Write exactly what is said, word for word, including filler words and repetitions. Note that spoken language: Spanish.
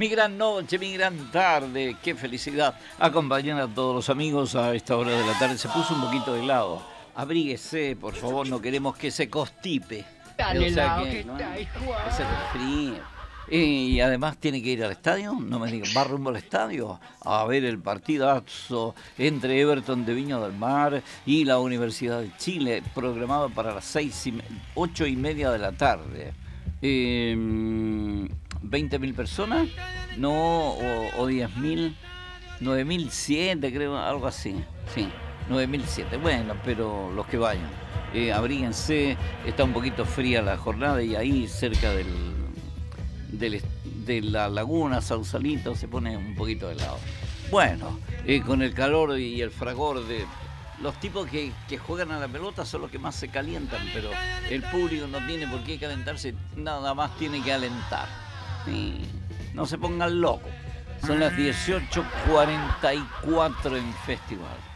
Mi gran noche, mi gran tarde. Qué felicidad acompañar a todos los amigos a esta hora de la tarde. Se puso un poquito de helado. Abríguese, por favor, no queremos que se constipe. Tan O sea helado que, que ¿no? está, Que se resfríe. Y además tiene que ir al estadio, no me digan, va rumbo al estadio a ver el partidazo entre Everton de Viña del Mar y la Universidad de Chile, programado para las seis y me- ocho y media de la tarde. Eh, ¿veinte mil personas? No, o, o diez mil, nueve mil siete creo, algo así, sí, nueve mil siete, bueno, pero los que vayan. Eh, abríguense, está un poquito fría la jornada y ahí cerca del del, de la laguna Sausalito se pone un poquito de helado. Bueno, eh, con el calor y el fragor de los tipos que, que juegan a la pelota son los que más se calientan, pero el público no tiene por qué calentarse, nada más tiene que alentar. Y no se pongan locos. Son las dieciocho cuarenta y cuatro en Festival.